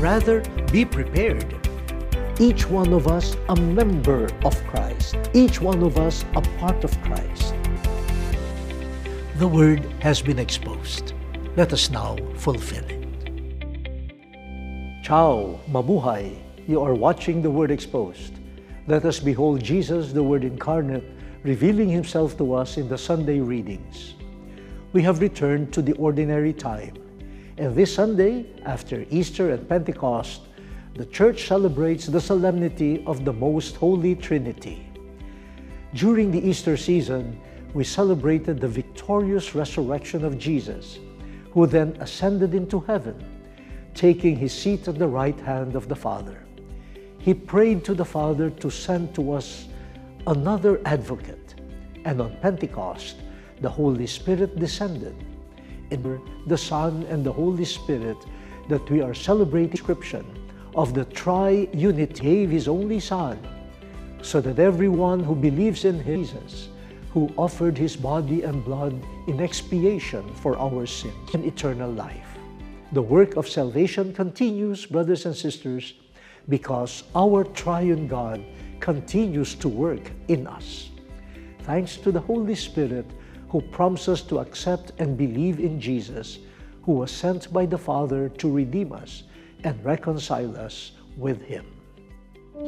rather be prepared. Each one of us a member of Christ. Each one of us a part of Christ. The Word has been exposed. Let us now fulfill it. Ciao, mabuhay! You are watching The Word Exposed. Let us behold Jesus, the Word incarnate, revealing Himself to us in the Sunday readings. We have returned to the ordinary time, and this Sunday, after Easter and Pentecost, the Church celebrates the solemnity of the Most Holy Trinity. During the Easter season, we celebrated the victorious resurrection of Jesus, who then ascended into heaven, taking His seat at the right hand of the Father. He prayed to the Father to send to us another advocate, and on Pentecost, the Holy Spirit descended. In the Son and the Holy Spirit that we are celebrating the description of the triunity, gave His only Son, so that everyone who believes in Jesus, who offered His body and blood in expiation for our sins, and eternal life. The work of salvation continues, brothers and sisters, because our triune God continues to work in us. Thanks to the Holy Spirit, who prompts us to accept and believe in Jesus, who was sent by the Father to redeem us and reconcile us with Him.